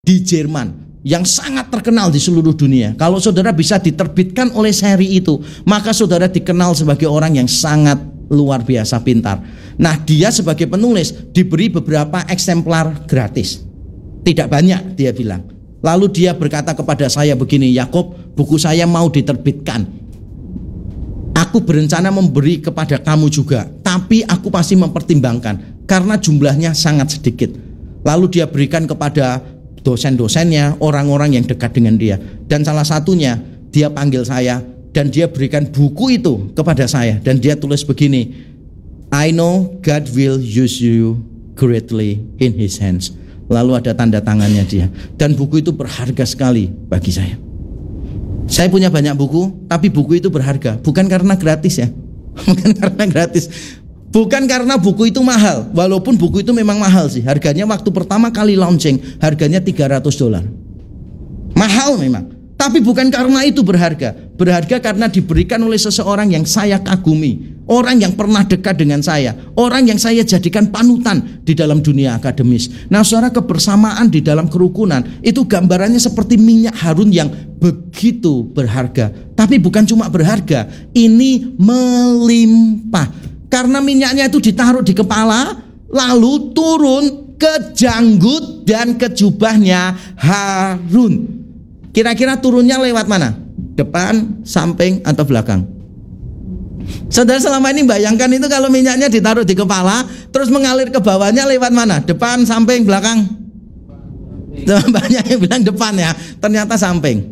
di Jerman yang sangat terkenal di seluruh dunia. Kalau saudara bisa diterbitkan oleh seri itu, maka saudara dikenal sebagai orang yang sangat luar biasa pintar. Nah, dia sebagai penulis diberi beberapa eksemplar gratis. Tidak banyak, dia bilang. Lalu dia berkata kepada saya begini, Yakob, buku saya mau diterbitkan. Aku berencana memberi kepada kamu juga, tapi aku pasti mempertimbangkan karena jumlahnya sangat sedikit. Lalu dia berikan kepada dosen-dosennya, orang-orang yang dekat dengan dia. Dan salah satunya dia panggil saya dan dia berikan buku itu kepada saya. Dan dia tulis begini, I know God will use you greatly in his hands. Lalu ada tanda tangannya dia. Dan buku itu berharga sekali bagi saya. Saya punya banyak buku, tapi buku itu berharga. Bukan karena gratis ya. Bukan karena gratis. Bukan karena buku itu mahal. Walaupun buku itu memang mahal sih. Harganya waktu pertama kali launching, harganya $300. Mahal memang. Tapi bukan karena itu berharga. Berharga karena diberikan oleh seseorang yang saya kagumi. Orang yang pernah dekat dengan saya. Orang yang saya jadikan panutan di dalam dunia akademis. Nah, saudara, kebersamaan di dalam kerukunan itu gambarannya seperti minyak harun yang begitu berharga. Tapi bukan cuma berharga, ini melimpah. Karena minyaknya itu ditaruh di kepala, lalu turun ke janggut dan ke jubahnya Harun. Kira-kira turunnya lewat mana? Depan, samping, atau belakang? Saudara selama ini bayangkan itu kalau minyaknya ditaruh di kepala, terus mengalir ke bawahnya lewat mana? Depan, samping, belakang? Banyak yang bilang depan ya, ternyata samping.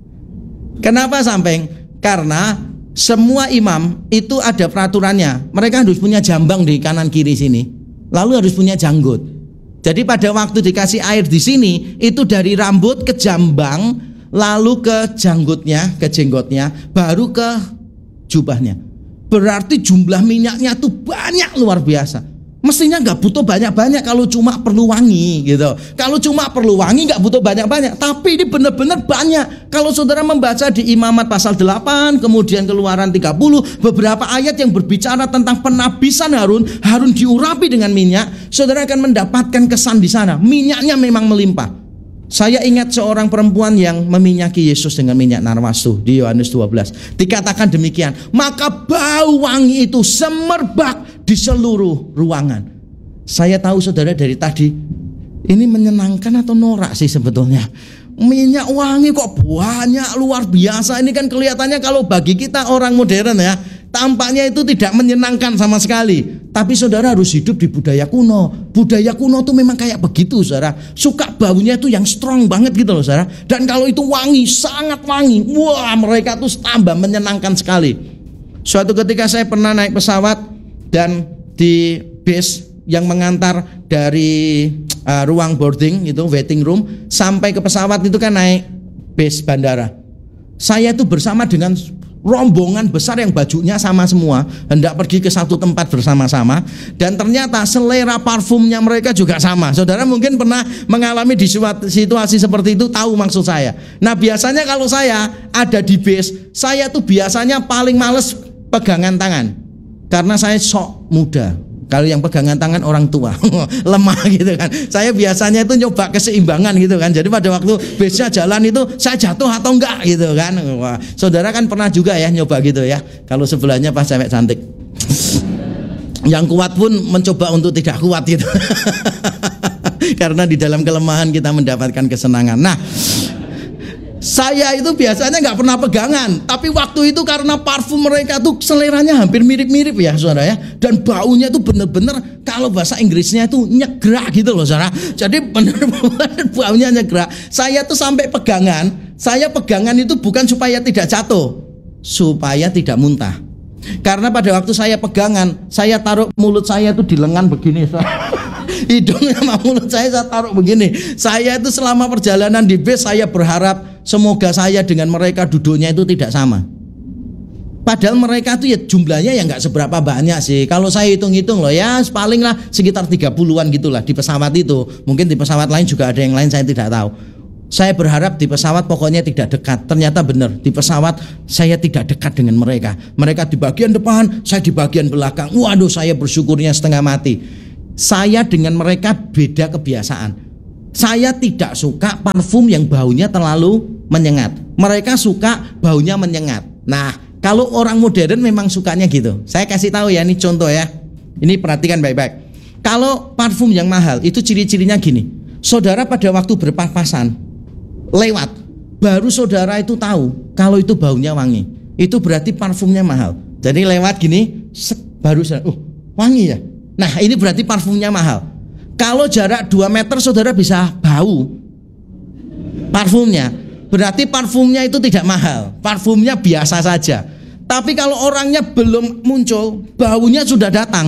Kenapa samping? Karena semua imam itu ada peraturannya. Mereka harus punya jambang di kanan kiri sini, lalu harus punya janggut. Jadi pada waktu dikasih air di sini, itu dari rambut ke jambang, lalu ke janggutnya, ke jenggotnya, baru ke jubahnya. Berarti jumlah minyaknya tuh banyak, luar biasa. Mestinya nggak butuh banyak-banyak kalau cuma perlu wangi gitu. Kalau cuma perlu wangi nggak butuh banyak-banyak. Tapi ini benar-benar banyak. Kalau saudara membaca di Imamat pasal 8, kemudian Keluaran 30, beberapa ayat yang berbicara tentang penabisan Harun, Harun diurapi dengan minyak, saudara akan mendapatkan kesan di sana. Minyaknya memang melimpah. Saya ingat seorang perempuan yang meminyaki Yesus dengan minyak narwastu di Yohanes 12. Dikatakan demikian, maka bau wangi itu semerbak di seluruh ruangan. Saya tahu saudara dari tadi, ini menyenangkan atau norak sih sebetulnya. Minyak wangi kok banyak, luar biasa. Ini kan kelihatannya kalau bagi kita orang modern ya, tampaknya itu tidak menyenangkan sama sekali. Tapi saudara harus hidup di budaya kuno. Budaya kuno tuh memang kayak begitu, saudara. Suka baunya tuh yang strong banget gitu loh, saudara. Dan kalau itu wangi, sangat wangi, wah, mereka tuh tambah menyenangkan sekali. Suatu ketika saya pernah naik pesawat dan di base yang mengantar dari ruang boarding itu, waiting room, sampai ke pesawat itu kan naik base bandara. Saya itu bersama dengan rombongan besar yang bajunya sama semua, hendak pergi ke satu tempat bersama-sama, dan ternyata selera parfumnya mereka juga sama. Saudara mungkin pernah mengalami di situasi seperti itu, tahu maksud saya. Nah, biasanya kalau saya ada di base, saya tuh biasanya paling males pegangan tangan, karena saya sok muda. Kalau yang pegangan tangan orang tua lemah gitu kan. Saya biasanya itu nyoba keseimbangan gitu kan. Jadi pada waktu base-nya jalan itu saya jatuh atau enggak gitu kan. Wah, saudara kan pernah juga ya nyoba gitu ya. Kalau sebelahnya pas cewek cantik, yang kuat pun mencoba untuk tidak kuat gitu. Karena di dalam kelemahan kita mendapatkan kesenangan. Nah, saya itu biasanya nggak pernah pegangan, tapi waktu itu karena parfum mereka tuh seleranya hampir mirip-mirip ya saudara ya, dan baunya tuh bener-bener kalau bahasa Inggrisnya itu nyegrak gitu loh saudara. Jadi bener-bener baunya nyegrak. Saya tuh sampai pegangan, saya pegangan itu bukan supaya tidak jatuh, supaya tidak muntah. Karena pada waktu saya pegangan, saya taruh mulut saya tuh di lengan begini, hidungnya sama mulut saya taruh begini. Saya itu selama perjalanan di base saya berharap semoga saya dengan mereka duduknya itu tidak sama. Padahal mereka tuh ya jumlahnya ya nggak seberapa banyak sih. Kalau saya hitung-hitung loh ya paling lah sekitar 30-an gitulah di pesawat itu. Mungkin di pesawat lain juga ada yang lain, saya tidak tahu. Saya berharap di pesawat pokoknya tidak dekat. Ternyata benar, di pesawat saya tidak dekat dengan mereka. Mereka di bagian depan, saya di bagian belakang. Waduh, saya bersyukurnya setengah mati. Saya dengan mereka beda kebiasaan. Saya tidak suka parfum yang baunya terlalu menyengat. Mereka suka baunya menyengat. Nah, kalau orang modern memang sukanya gitu. Saya kasih tahu ya, ini contoh ya. Ini perhatikan baik-baik. Kalau parfum yang mahal itu ciri-cirinya gini. Saudara pada waktu berpapasan lewat, baru saudara itu tahu kalau itu baunya wangi. Itu berarti parfumnya mahal. Jadi lewat gini, baru wangi ya. Nah, ini berarti parfumnya mahal. Kalau jarak 2 meter saudara bisa bau parfumnya, berarti parfumnya itu tidak mahal, parfumnya biasa saja. Tapi kalau orangnya belum muncul, baunya sudah datang,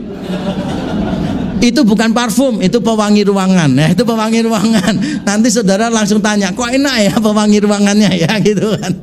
itu bukan parfum, itu pewangi ruangan. Nah, itu pewangi ruangan. Nanti saudara langsung tanya, kok enak ya pewangi ruangannya ya, gitu kan.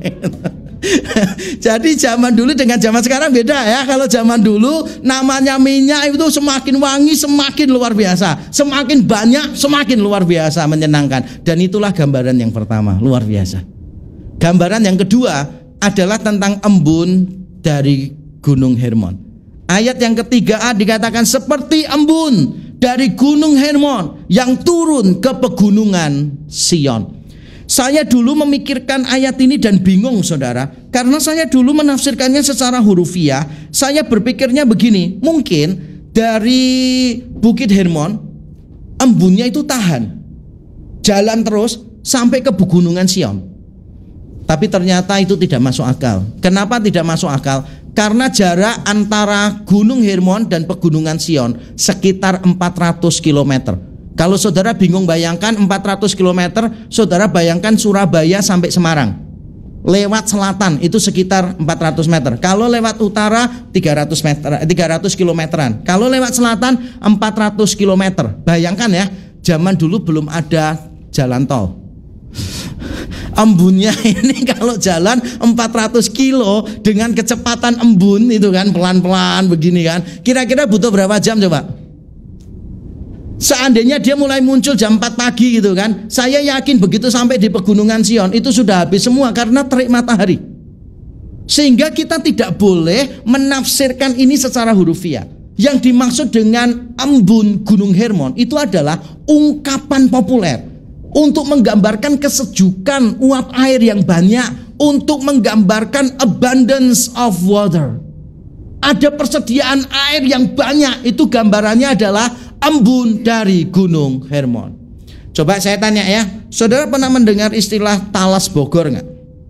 Jadi zaman dulu dengan zaman sekarang beda ya. Kalau zaman dulu namanya minyak itu semakin wangi semakin luar biasa, semakin banyak semakin luar biasa menyenangkan. Dan itulah gambaran yang pertama, luar biasa. Gambaran yang kedua adalah tentang embun dari Gunung Hermon. Ayat yang ketiga A dikatakan seperti embun dari Gunung Hermon yang turun ke pegunungan Sion. Saya dulu memikirkan ayat ini dan bingung saudara, karena saya dulu menafsirkannya secara hurufiah. Saya berpikirnya begini, mungkin dari Bukit Hermon embunnya itu tahan, jalan terus sampai ke pegunungan Sion. Tapi ternyata itu tidak masuk akal. Kenapa tidak masuk akal? Karena jarak antara Gunung Hermon dan pegunungan Sion sekitar 400 km. Kalau saudara bingung bayangkan 400 km, saudara bayangkan Surabaya sampai Semarang. Lewat selatan itu sekitar 400 meter. Kalau lewat utara 300 kilometeran. Kalau lewat selatan 400 km. Bayangkan ya, zaman dulu belum ada jalan tol. Embunnya ini kalau jalan 400 kilo dengan kecepatan embun itu kan, pelan-pelan begini kan, kira-kira butuh berapa jam coba? Seandainya dia mulai muncul jam 4 pagi gitu kan, saya yakin begitu sampai di pegunungan Sion itu sudah habis semua karena terik matahari. Sehingga kita tidak boleh menafsirkan ini secara hurufiah. Yang dimaksud dengan embun Gunung Hermon itu adalah ungkapan populer untuk menggambarkan kesejukan uap air yang banyak, untuk menggambarkan abundance of water. Ada persediaan air yang banyak, itu gambarannya adalah embun dari Gunung Hermon. Coba saya tanya ya, saudara pernah mendengar istilah talas Bogor nggak?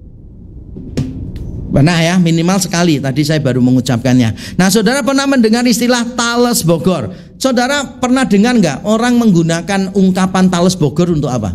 Pernah ya, minimal sekali. Tadi saya baru mengucapkannya. Nah, saudara pernah mendengar istilah talas Bogor? Saudara pernah dengar nggak orang menggunakan ungkapan talas Bogor untuk apa?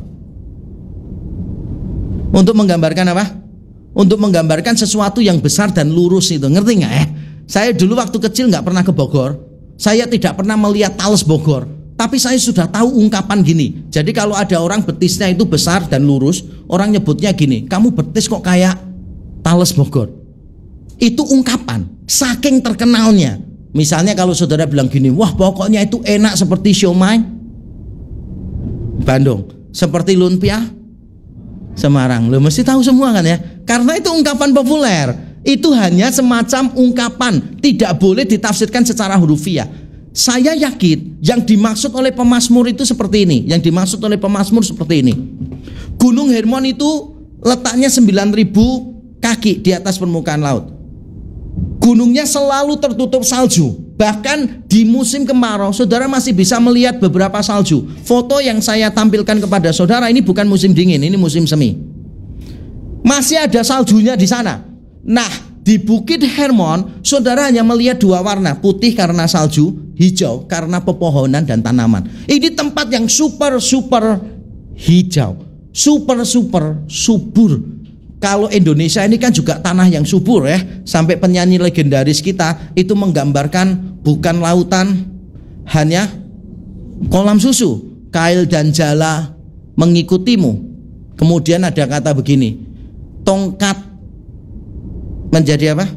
Untuk menggambarkan apa? Untuk menggambarkan sesuatu yang besar dan lurus itu. Ngerti nggak ya? Saya dulu waktu kecil nggak pernah ke Bogor. Saya tidak pernah melihat talas Bogor. Tapi saya sudah tahu ungkapan gini. Jadi kalau ada orang betisnya itu besar dan lurus, orang nyebutnya gini, kamu betis kok kayak talas Bogor. Itu ungkapan, saking terkenalnya. Misalnya kalau saudara bilang gini, wah pokoknya itu enak seperti siomay Bandung, seperti lumpia Semarang. Lo mesti tahu semua kan ya? Karena itu ungkapan populer. Itu hanya semacam ungkapan, tidak boleh ditafsirkan secara hurufiah. Saya yakin yang dimaksud oleh pemazmur itu seperti ini. Yang dimaksud oleh pemazmur seperti ini. Gunung Hermon itu letaknya 9.000 kaki di atas permukaan laut. Gunungnya selalu tertutup salju. Bahkan di musim kemarau saudara masih bisa melihat beberapa salju. Foto yang saya tampilkan kepada saudara ini bukan musim dingin, ini musim semi. Masih ada saljunya di sana. Nah, di Bukit Hermon saudara hanya melihat dua warna, putih karena salju, hijau karena pepohonan dan tanaman. Ini tempat yang super hijau, super subur. Kalau Indonesia ini kan juga tanah yang subur ya. Sampai penyanyi legendaris kita itu menggambarkan bukan lautan, hanya kolam susu. Kail dan jala mengikutimu. Kemudian ada kata begini, tongkat menjadi apa?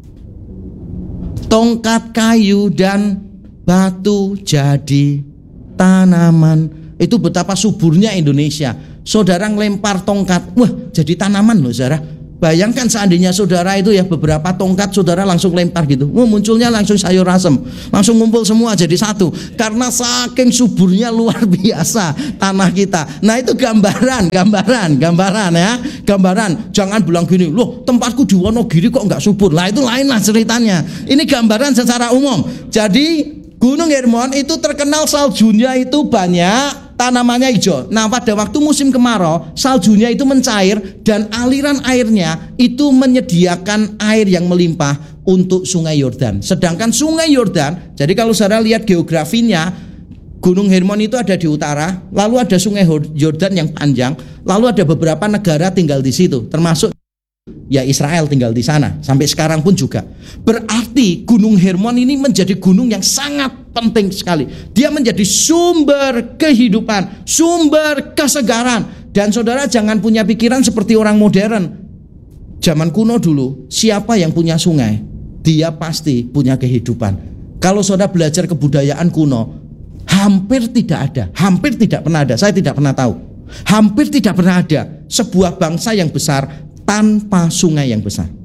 Tongkat kayu dan batu jadi tanaman. Itu betapa suburnya Indonesia. Saudara ngelempar tongkat, wah jadi tanaman loh saudara. Bayangkan seandainya saudara itu ya beberapa tongkat saudara langsung lempar gitu, munculnya langsung sayur asem, langsung ngumpul semua jadi satu. Karena saking suburnya luar biasa tanah kita. Nah itu gambaran ya, gambaran. Jangan bilang gini, loh tempatku di Wonogiri kok nggak subur. Lah itu lain lah ceritanya. Ini gambaran secara umum. Jadi Gunung Hermon itu terkenal saljunya itu banyak. Tanamannya hijau. Nah pada waktu musim kemarau saljunya itu mencair dan aliran airnya itu menyediakan air yang melimpah untuk sungai Yordan. Sedangkan sungai Yordan, jadi kalau saudara lihat geografinya, Gunung Hermon itu ada di utara, lalu ada sungai Yordan yang panjang, lalu ada beberapa negara tinggal di situ, termasuk ya Israel tinggal di sana sampai sekarang pun juga. Berarti Gunung Hermon ini menjadi gunung yang sangat penting sekali. Dia menjadi sumber kehidupan, sumber kesegaran. Dan saudara jangan punya pikiran seperti orang modern. Zaman kuno dulu, siapa yang punya sungai, dia pasti punya kehidupan. Kalau saudara belajar kebudayaan kuno, hampir tidak ada, hampir tidak pernah ada. Saya tidak pernah tahu. Hampir tidak pernah ada sebuah bangsa yang besar tanpa sungai yang besar.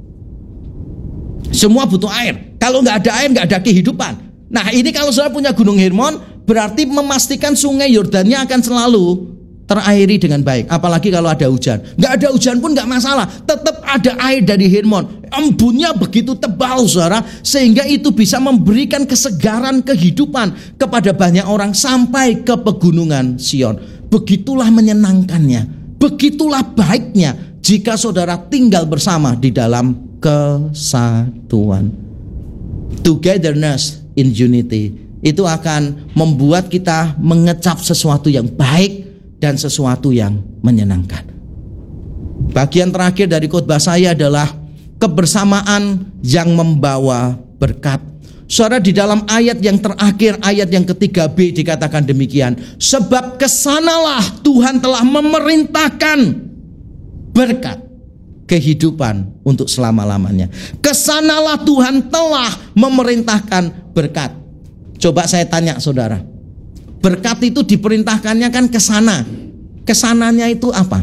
Semua butuh air. Kalau nggak ada air, nggak ada kehidupan. Nah ini kalau saudara punya Gunung Hermon, berarti memastikan sungai Yordannya akan selalu terairi dengan baik. Apalagi kalau ada hujan. Nggak ada hujan pun nggak masalah, tetap ada air dari Hermon. Embunnya begitu tebal saudara, sehingga itu bisa memberikan kesegaran kehidupan kepada banyak orang sampai ke pegunungan Sion. Begitulah menyenangkannya, begitulah baiknya jika saudara tinggal bersama di dalam kesatuan. Togetherness in unity. Itu akan membuat kita mengecap sesuatu yang baik dan sesuatu yang menyenangkan. Bagian terakhir dari khotbah saya adalah kebersamaan yang membawa berkat. Saudara, di dalam ayat yang terakhir, ayat yang ketiga B dikatakan demikian. Sebab kesanalah Tuhan telah memerintahkan berkat kehidupan untuk selama-lamanya. Kesanalah Tuhan telah memerintahkan berkat. Coba saya tanya saudara, berkat itu diperintahkannya kan kesana. Kesananya itu apa?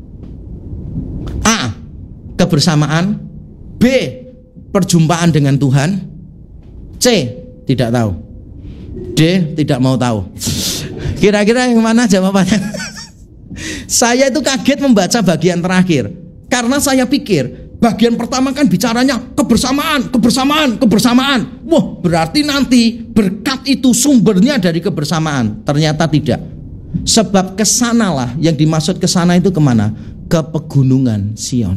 A. Kebersamaan. B. Perjumpaan dengan Tuhan. C. Tidak tahu. D. Tidak mau tahu. Kira-kira yang mana jawabannya? Saya itu kaget membaca bagian terakhir, karena saya pikir bagian pertama kan bicaranya kebersamaan. Wah, berarti nanti berkat itu sumbernya dari kebersamaan. Ternyata tidak. Sebab kesanalah, yang dimaksud kesana itu kemana? Ke pegunungan Sion.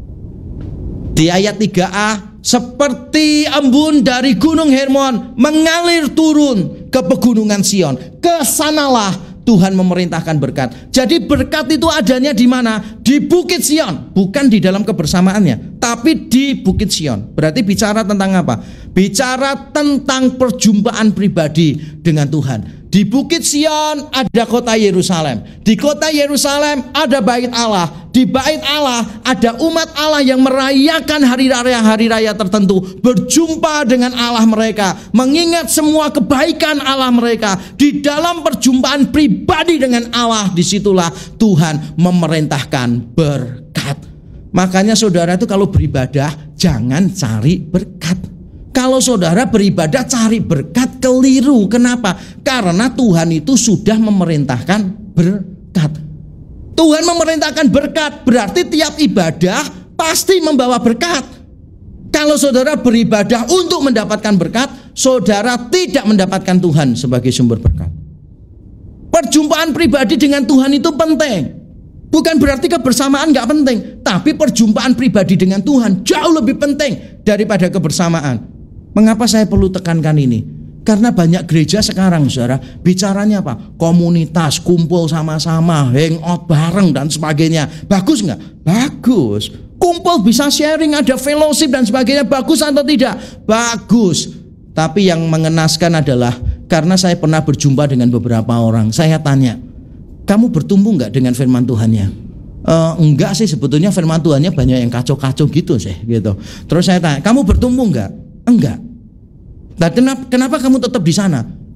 Di ayat 3a, seperti embun dari Gunung Hermon mengalir turun ke pegunungan Sion. Kesanalah Tuhan memerintahkan berkat. Jadi berkat itu adanya di mana? Di Bukit Sion, bukan di dalam kebersamaannya, tapi di Bukit Sion. Berarti bicara tentang apa? Bicara tentang perjumpaan pribadi dengan Tuhan. Di Bukit Sion ada kota Yerusalem. Di kota Yerusalem ada bait Allah. Di bait Allah ada umat Allah yang merayakan hari raya tertentu, berjumpa dengan Allah mereka, mengingat semua kebaikan Allah mereka. Di dalam perjumpaan pribadi dengan Allah, disitulah Tuhan memerintahkan berkat. Makanya saudara itu kalau beribadah jangan cari berkat. Kalau saudara beribadah cari berkat, keliru. Kenapa? Karena Tuhan itu sudah memerintahkan berkat. Tuhan memerintahkan berkat, berarti tiap ibadah pasti membawa berkat. Kalau saudara beribadah untuk mendapatkan berkat, saudara tidak mendapatkan Tuhan sebagai sumber berkat. Perjumpaan pribadi dengan Tuhan itu penting. Bukan berarti kebersamaan gak penting, tapi perjumpaan pribadi dengan Tuhan jauh lebih penting daripada kebersamaan. Mengapa saya perlu tekankan ini? Karena banyak gereja sekarang saudara bicaranya apa? Komunitas, kumpul sama-sama, hangout bareng dan sebagainya. Bagus nggak? Bagus. Kumpul bisa sharing, ada fellowship dan sebagainya. Bagus atau tidak? Bagus. Tapi yang mengenaskan adalah, karena saya pernah berjumpa dengan beberapa orang, saya tanya, kamu bertumbuh nggak dengan firman Tuhannya? Enggak sih, sebetulnya firman Tuhannya banyak yang kacau-kacau gitu sih, gitu. Terus saya tanya, kamu bertumbuh nggak? Enggak. Nah, kenapa kamu tetap di sana?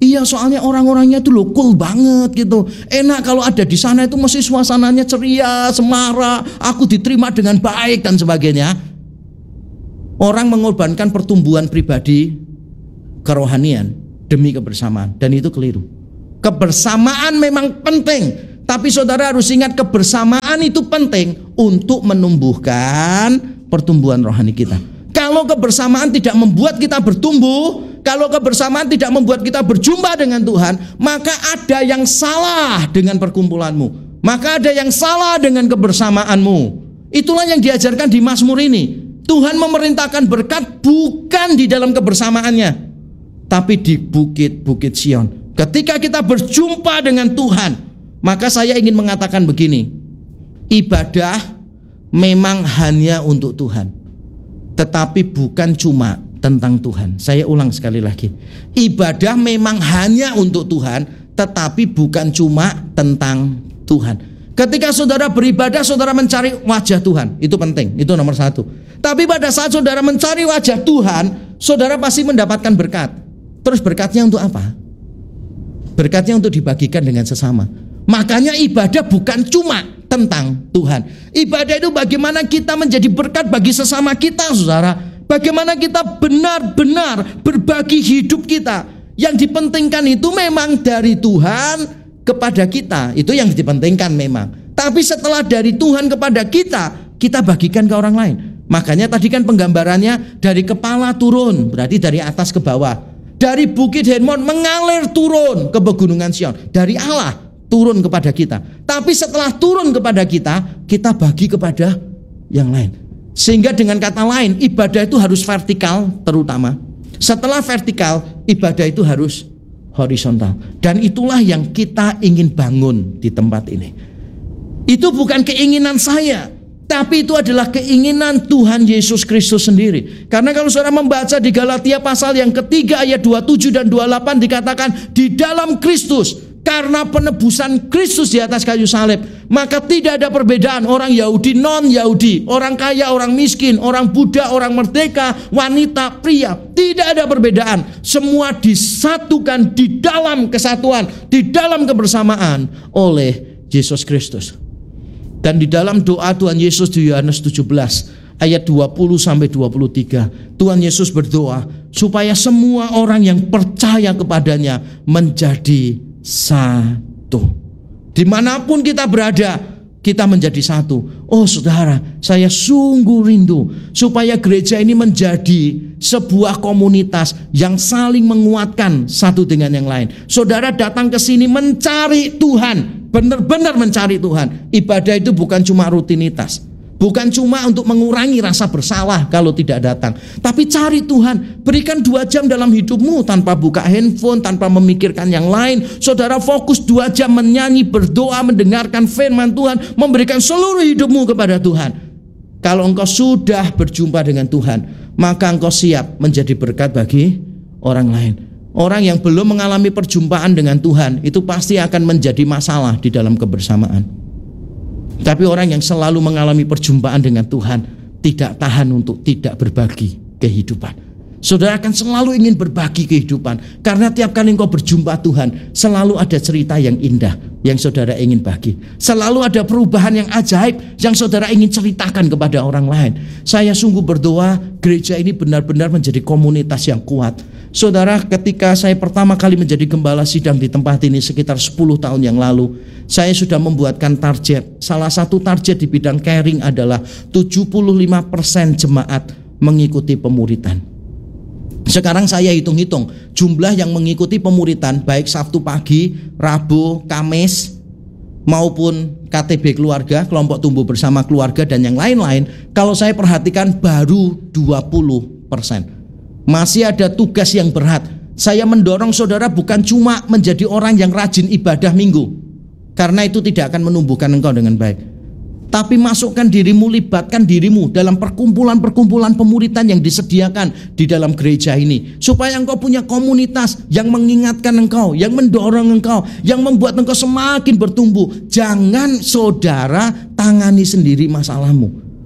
Iya, soalnya orang-orangnya itu loh cool banget gitu. Enak kalau ada di sana itu mesti suasananya ceria, semarak, aku diterima dengan baik dan sebagainya. Orang mengorbankan pertumbuhan pribadi, kerohanian demi kebersamaan, dan itu keliru. Kebersamaan memang penting, tapi saudara harus ingat kebersamaan itu penting untuk menumbuhkan pertumbuhan rohani kita. Kalau kebersamaan tidak membuat kita bertumbuh, kalau kebersamaan tidak membuat kita berjumpa dengan Tuhan, maka ada yang salah dengan perkumpulanmu, maka ada yang salah dengan kebersamaanmu. Itulah yang diajarkan di Mazmur ini. Tuhan memerintahkan berkat bukan di dalam kebersamaannya, tapi di bukit-bukit Sion. Ketika kita berjumpa dengan Tuhan, maka saya ingin mengatakan begini, ibadah memang hanya untuk Tuhan, tetapi bukan cuma tentang Tuhan. Saya ulang sekali lagi, ibadah memang hanya untuk Tuhan, tetapi bukan cuma tentang Tuhan. Ketika saudara beribadah, saudara mencari wajah Tuhan, itu penting, itu nomor satu. Tapi pada saat saudara mencari wajah Tuhan, saudara pasti mendapatkan berkat. Terus berkatnya untuk apa? Berkatnya untuk dibagikan dengan sesama. Makanya ibadah bukan cuma tentang Tuhan. Ibadah itu bagaimana kita menjadi berkat bagi sesama kita, saudara. Bagaimana kita benar-benar berbagi hidup kita. Yang dipentingkan itu memang dari Tuhan kepada kita, itu yang dipentingkan memang. Tapi setelah dari Tuhan kepada kita, kita bagikan ke orang lain. Makanya tadi kan penggambarannya dari kepala turun, berarti dari atas ke bawah. Dari Bukit Hermon mengalir turun ke pegunungan Sion. Dari Allah turun kepada kita. Tapi setelah turun kepada kita, kita bagi kepada yang lain. Sehingga dengan kata lain, ibadah itu harus vertikal terutama. Setelah vertikal, ibadah itu harus horizontal. Dan itulah yang kita ingin bangun di tempat ini. Itu bukan keinginan saya, tapi itu adalah keinginan Tuhan Yesus Kristus sendiri. Karena kalau saudara membaca di Galatia pasal yang ketiga ayat 27 dan 28 dikatakan, di dalam Kristus, karena penebusan Kristus di atas kayu salib, maka tidak ada perbedaan orang Yahudi, non-Yahudi, orang kaya, orang miskin, orang Buddha, orang merdeka, wanita, pria. Tidak ada perbedaan. Semua disatukan di dalam kesatuan, di dalam kebersamaan oleh Yesus Kristus. Dan di dalam doa Tuhan Yesus di Yohanes 17 ayat 20 sampai 23, Tuhan Yesus berdoa supaya semua orang yang percaya kepadanya menjadi satu. Dimanapun kita berada, kita menjadi satu. Oh saudara, saya sungguh rindu supaya gereja ini menjadi sebuah komunitas yang saling menguatkan satu dengan yang lain. Saudara datang ke sini mencari Tuhan, benar-benar mencari Tuhan. Ibadah itu bukan cuma rutinitas, bukan cuma untuk mengurangi rasa bersalah kalau tidak datang, tapi cari Tuhan. Berikan 2 jam dalam hidupmu tanpa buka handphone, tanpa memikirkan yang lain. Saudara fokus 2 jam menyanyi, berdoa, mendengarkan firman Tuhan, memberikan seluruh hidupmu kepada Tuhan. Kalau engkau sudah berjumpa dengan Tuhan, maka engkau siap menjadi berkat bagi orang lain. Orang yang belum mengalami perjumpaan dengan Tuhan, itu pasti akan menjadi masalah di dalam kebersamaan. Tapi orang yang selalu mengalami perjumpaan dengan Tuhan tidak tahan untuk tidak berbagi kehidupan. Saudara akan selalu ingin berbagi kehidupan, karena tiap kali engkau berjumpa Tuhan, selalu ada cerita yang indah yang saudara ingin bagi. Selalu ada perubahan yang ajaib yang saudara ingin ceritakan kepada orang lain. Saya sungguh berdoa gereja ini benar-benar menjadi komunitas yang kuat. Saudara, ketika saya pertama kali menjadi gembala sidang di tempat ini sekitar 10 tahun yang lalu, saya sudah membuatkan target. Salah satu target di bidang caring adalah 75% jemaat mengikuti pemuritan. Sekarang saya hitung-hitung jumlah yang mengikuti pemuritan baik Sabtu pagi, Rabu, Kamis maupun KTB keluarga, kelompok tumbuh bersama keluarga dan yang lain-lain. Kalau saya perhatikan baru 20%. Masih ada tugas yang berat. Saya mendorong saudara bukan cuma menjadi orang yang rajin ibadah minggu, karena itu tidak akan menumbuhkan engkau dengan baik. Tapi masukkan dirimu, libatkan dirimu dalam perkumpulan-perkumpulan pemuritan yang disediakan di dalam gereja ini, supaya engkau punya komunitas yang mengingatkan engkau, yang mendorong engkau, yang membuat engkau semakin bertumbuh. Jangan saudara tangani sendiri masalahmu.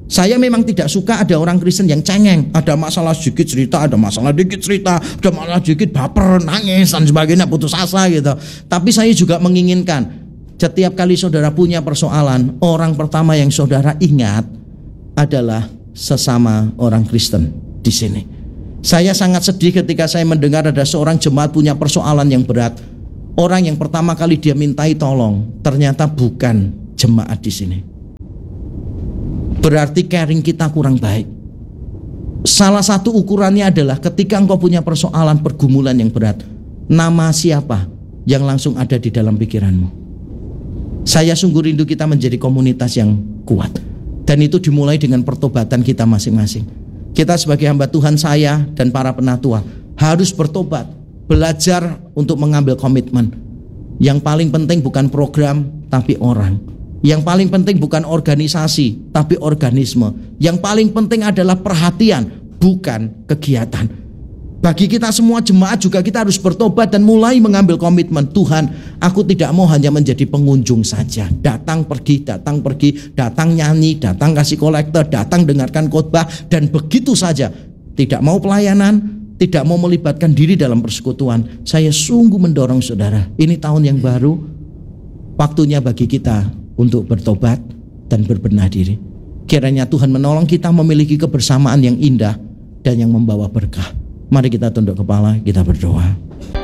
Saya memang tidak suka ada orang Kristen yang cengeng, ada masalah sedikit cerita, ada masalah dikit cerita, ada masalah dikit baper, nangis dan sebagainya, putus asa gitu. Tapi saya juga menginginkan setiap kali saudara punya persoalan, orang pertama yang saudara ingat adalah sesama orang Kristen di sini. Saya sangat sedih ketika saya mendengar ada seorang jemaat punya persoalan yang berat. Orang yang pertama kali dia mintai tolong ternyata bukan jemaat di sini. Berarti caring kita kurang baik. Salah satu ukurannya adalah ketika engkau punya persoalan pergumulan yang berat, nama siapa yang langsung ada di dalam pikiranmu? Saya sungguh rindu kita menjadi komunitas yang kuat. Dan itu dimulai dengan pertobatan kita masing-masing. Kita sebagai hamba Tuhan, saya dan para penatua harus bertobat, belajar untuk mengambil komitmen. Yang paling penting bukan program, tapi orang. Yang paling penting bukan organisasi, tapi organisme. Yang paling penting adalah perhatian, bukan kegiatan. Bagi kita semua jemaat juga kita harus bertobat dan mulai mengambil komitmen. Tuhan, aku tidak mau hanya menjadi pengunjung saja. Datang pergi, datang nyanyi, datang kasih kolektor, datang dengarkan khotbah, dan begitu saja. Tidak mau pelayanan, tidak mau melibatkan diri dalam persekutuan. Saya sungguh mendorong saudara, ini tahun yang baru, waktunya bagi kita untuk bertobat dan berbenah diri. Kiranya Tuhan menolong kita memiliki kebersamaan yang indah dan yang membawa berkah. Mari kita tunduk kepala, kita berdoa.